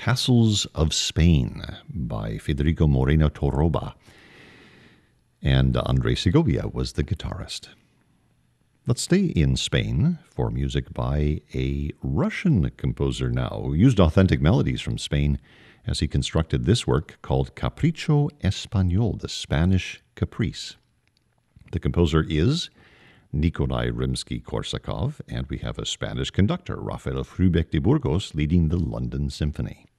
Castles of Spain by Federico Moreno Torroba. And André Segovia was the guitarist. Let's stay in Spain for music by a Russian composer now, who used authentic melodies from Spain as he constructed this work called Capricho Español, the Spanish Caprice. The composer is Nikolai Rimsky-Korsakov, and we have a Spanish conductor, Rafael Frubeck de Burgos, leading the London Symphony.